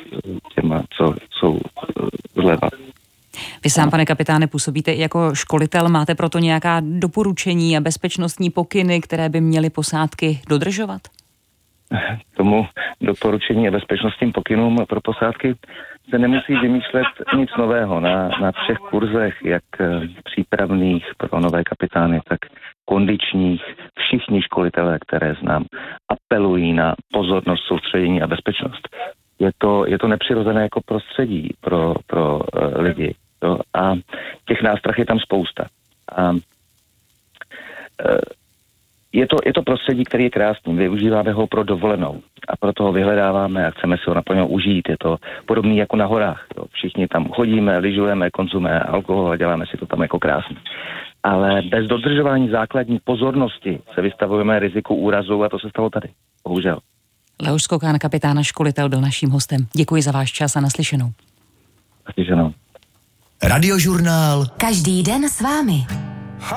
těma, co jsou zleva. Vy sám, pane kapitáne, působíte i jako školitel. Máte proto nějaká doporučení a bezpečnostní pokyny, které by měly posádky dodržovat? Tomu doporučení a bezpečnostním pokynům pro posádky se nemusí vymýšlet nic nového. Na 3 kurzech, jak přípravných pro nové kapitány, tak kondičních, všichni školitelé, které znám, apelují na pozornost, soustředění a bezpečnost. Je to nepřirozené jako prostředí pro lidi. Jo? A těch nástrah je tam spousta. A je to prostředí, který je krásný. Využíváme ho pro dovolenou a proto ho vyhledáváme a chceme si ho naplno užít. Je to podobný jako na horách. Jo? Všichni tam chodíme, lyžujeme, konzumujeme alkohol a děláme si to tam jako krásný. Ale bez dodržování základní pozornosti se vystavujeme riziku úrazu a to se stalo tady. Bohužel. Leoš Skokán, kapitána školitel, byl naším hostem. Děkuji za váš čas a naslyšenou. Naslyšenou. Radiožurnál. Každý den s vámi.